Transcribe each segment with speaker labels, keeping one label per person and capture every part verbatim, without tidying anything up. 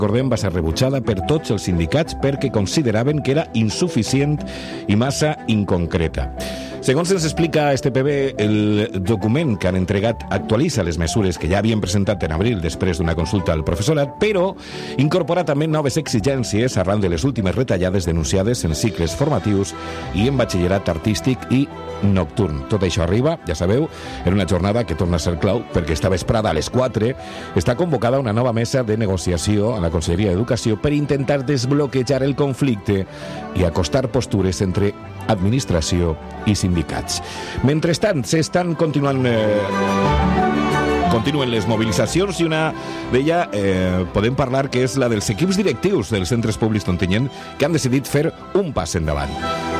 Speaker 1: recordem, va ser rebutjada per tots els sindicats perquè consideraven que era insuficient i massa inconcreta. Segons ens explica este P B, el document que han entregat actualitza les mesures que ja havien presentat en abril després d'una consulta al professorat, però incorpora també noves exigències arran de les últimes retallades denunciades en cicles formatius i en batxillerat artístic i nocturn. Tot això arriba, ja sabeu, en una jornada que torna a ser clau perquè esta vesprada a les quatre està convocada una nova mesa de negociació a la Conselleria d'Educació per intentar desbloquejar el conflicte i acostar postures entre administració i sindicats. Mentrestant, s'estan continuant... Eh... Continuen les mobilitzacions i una d'ella eh, podem parlar que és la dels equips directius dels centres públics d'Ontinyent que han decidit fer un pas endavant.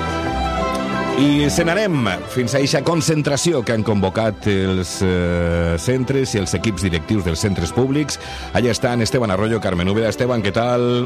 Speaker 1: I se n'anem fins a aquesta concentració que han convocat els eh, centres i els equips directius dels centres públics. Allà estan Esteban Arroyo, Carmen Úbeda. Esteban, què tal?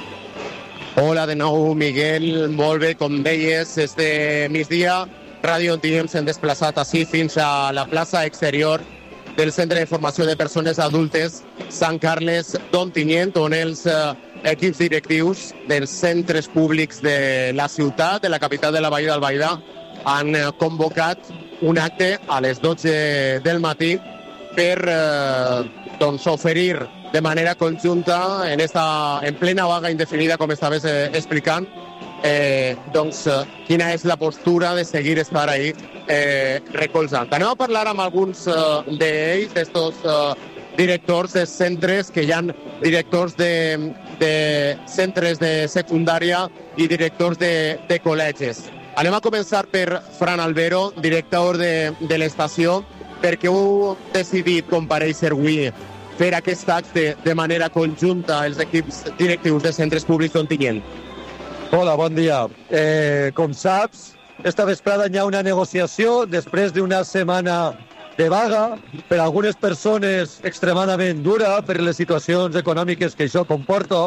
Speaker 2: Hola de nou, Miguel. Molt bé, com deies, este migdia Ràdio Ontinyent s'han desplaçat així fins a la plaça exterior del Centre de Formació de Persones Adultes Sant Carles d'Ontinyent, on els eh, equips directius dels centres públics de la ciutat, de la capital de la Vall d'Albaida, han eh, convocat un acte a les dotze del matí per eh, doncs, oferir de manera conjunta, en, esta, en plena vaga indefinida, com estaves eh, explicant, eh, doncs, eh, quina és la postura de seguir estar ahí eh, recolzant. Anem a parlar amb alguns eh, d'ells, d'estos eh, directors de centres, que hi ha directors de, de centres de secundària i directors de, de col·legis. Anem a començar per Fran Albero, director de, de l'estació, perquè heu decidit comparèixer avui fer aquest acte de manera conjunta els equips directius de centres públics d'Ontinyent.
Speaker 3: Hola, bon dia. Eh, com saps, esta vesprada hi ha una negociació després d'una setmana de vaga, per algunes persones extremadament dura per les situacions econòmiques que això comporta,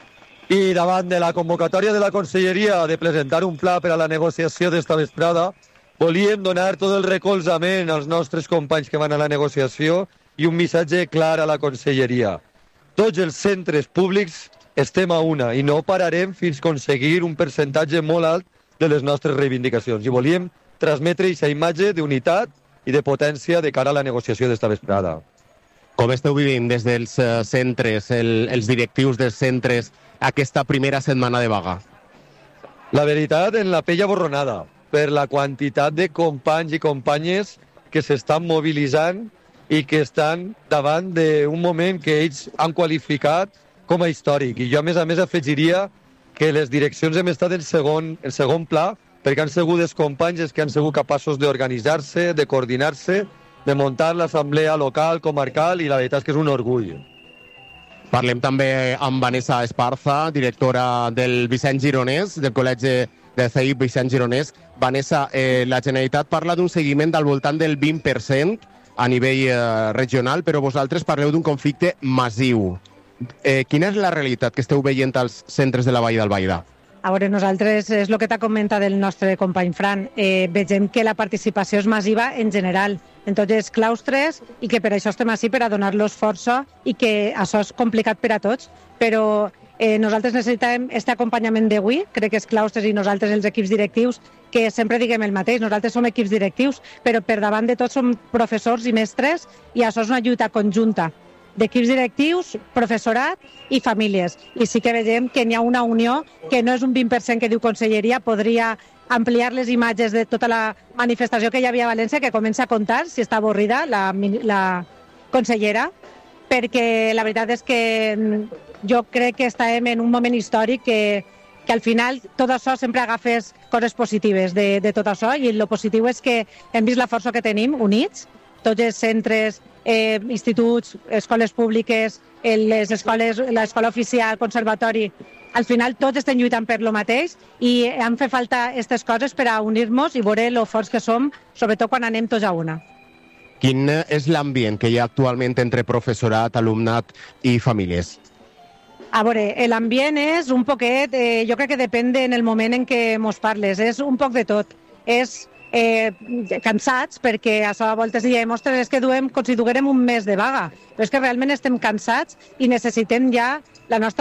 Speaker 3: i davant de la convocatòria de la Conselleria de presentar un pla per a la negociació d'esta vesprada, volíem donar tot el recolzament als nostres companys que van a la negociació i un missatge clar a la Conselleria. Tots els centres públics estem a una i no pararem fins a aconseguir un percentatge molt alt de les nostres reivindicacions. I volíem transmetre aquesta imatge d'unitat i de potència de cara a la negociació d'esta vesprada.
Speaker 2: Com esteu vivint des dels uh, centres, el, els directius dels centres, aquesta primera setmana de vaga?
Speaker 3: La veritat, en la pell aborronada, per la quantitat de companys i companyes que s'estan mobilitzant i que estan davant d'un moment que ells han qualificat com a històric. I jo, a més a més, afegiria que les direccions hem estat en segon, en segon pla, perquè han sigut els companys que han sigut capaços d'organitzar-se, de coordinar-se, de muntar l'assemblea local, comarcal, i la veritat és que és un orgull.
Speaker 2: Parlem també amb Vanessa Esparza, directora del Vicent Gironès, del Col·legi de C I P Vicent Gironès. Vanessa, eh, la Generalitat parla d'un seguiment del voltant del vint per cent a nivell eh, regional, però vosaltres parleu d'un conflicte massiu. Eh, quina és la realitat que esteu veient als centres de la Vall d'Albaida?
Speaker 4: A veure, nosaltres, és el que t'ha comentat el nostre company Fran, eh, vegem que la participació és massiva en general, en tots els claustres, i que per això estem així, per a donar-los força, i que això és complicat per a tots, però eh, nosaltres necessitem aquest acompanyament d'avui, crec que els claustres i nosaltres els equips directius, que sempre diguem el mateix, nosaltres som equips directius, però per davant de tot som professors i mestres, i això és una lluita conjunta d'equips directius, professorat i famílies. I sí que veiem que n'hi ha una unió, que no és un vint per cent que diu Conselleria, podria ampliar les imatges de tota la manifestació que hi havia a València, que comença a comptar, si està avorrida la, la consellera, perquè la veritat és que jo crec que estem en un moment històric que, que al final tot això sempre agafes coses positives de, de tot això, i el positiu és que hem vist la força que tenim units, tots els centres, eh, instituts, escoles públiques, les escoles, l'escola oficial, conservatori, al final tots estem lluitant per lo mateix i han fet falta aquestes coses per a unir-nos i veure lo forts que som, sobretot quan anem tots a una.
Speaker 2: Quin és l'ambient que hi ha actualment entre professorat, alumnat i famílies?
Speaker 4: A veure, l'ambient és un poquet, eh, jo crec que depèn en el moment en què mos parles, és un poc de tot. És eh, cansats, perquè això a voltes diem, ostres, és que duem com si duguérem un mes de vaga, però és que realment estem cansats i necessitem ja la nostra